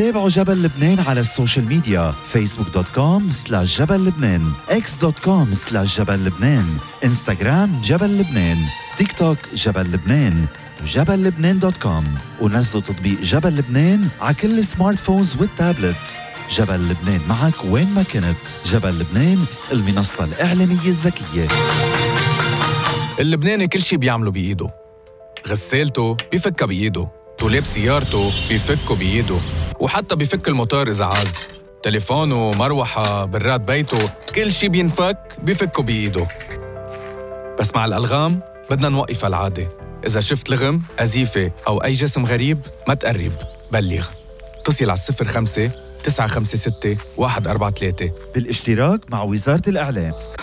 تابعوا جبل لبنان على السوشيال ميديا facebook.com/جبل لبنان x.com/جبل لبنان انستغرام جبل لبنان تيك توك جبل لبنان وجبل لبنان.com ونزلوا تطبيق جبل لبنان على كل السمارت فونز والتابلتس. جبل لبنان معك وين ما كنت. جبل لبنان المنصة الإعلامية الذكية. اللبناني كل شي بيعمله بإيده، غسالته بيفكها بإيده، دولاب سيارته بيفكه بإيده، وحتى بيفك الموتور إذا عاز، تليفونه، مروحة، براد بيته، كل شي بينفك بيفكه بإيده. بس مع الألغام بدنا نوقف العادة. إذا شفت لغم، أزيفة أو أي جسم غريب ما تقرب، بلغ. اتصل على 05-956-143 بالاشتراك مع وزارة الإعلام.